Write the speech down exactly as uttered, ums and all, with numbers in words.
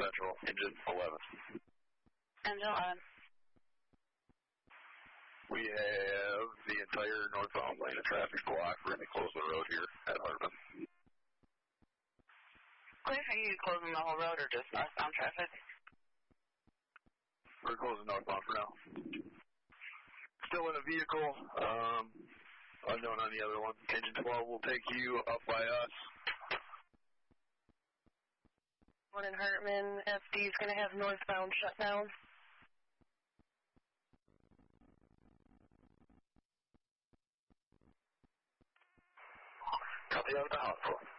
Central, engine eleven. Engine eleven. We have the entire northbound lane of traffic blocked. We're going to close the road here at Hartman. Clear, are you closing the whole road or just northbound traffic? We're closing northbound for now. Still in a vehicle, um, unknown on the other one. Engine twelve will take you up by us. One in Hartman, F D is going to have northbound shutdown. Copy out of the hospital.